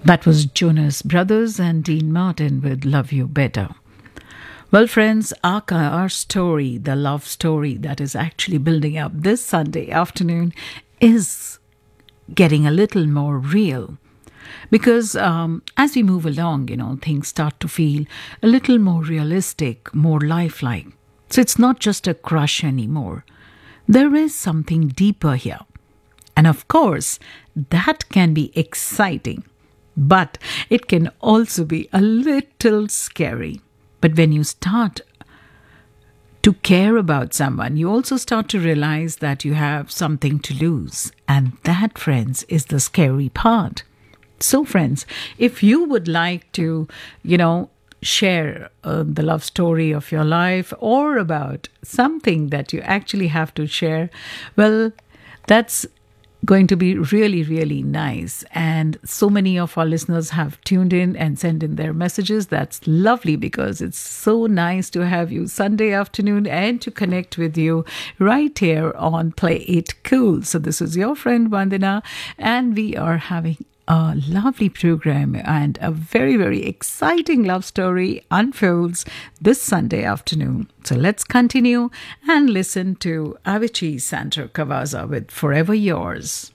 That was Jonas Brothers and Dean Martin with Love You Better. Well, friends, our story, the love story that is actually building up this Sunday afternoon, is getting a little more real. Because as we move along, things start to feel a little more realistic, more lifelike. So it's not just a crush anymore. There is something deeper here. And of course, that can be exciting. But it can also be a little scary. But when you start to care about someone, you also start to realize that you have something to lose. And that, friends, is the scary part. So, friends, if you would like to, share the love story of your life or about something that you actually have to share, well, that's going to be really, really nice. And so many of our listeners have tuned in and sent in their messages. That's lovely because it's so nice to have you Sunday afternoon and to connect with you right here on Play It Cool. So this is your friend Vandana, and we are having a lovely program, and a very, very exciting love story unfolds this Sunday afternoon. So let's continue and listen to Avicii Sandro Cavazza with Forever Yours.